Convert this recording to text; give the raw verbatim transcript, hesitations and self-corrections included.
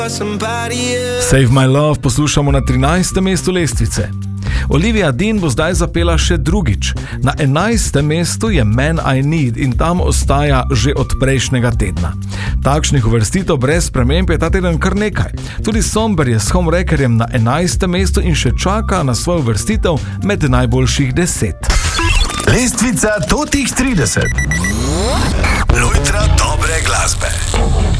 Save My Love poslušamo na trinajstem mestu lestvice. Olivia Dean bo zdaj zapela še drugič. Na enajstem mestu je Man I Need in tam ostaja že od prejšnjega tedna. Takšnih uvrstitev brez sprememb je ta teden kar nekaj. Tudi Somber je s Homewreckerjem na enajstem mestu in še čaka na svoj uvrstitev med najboljših deset. Lestvica Totih trideset. Lojtra dobre glasbe.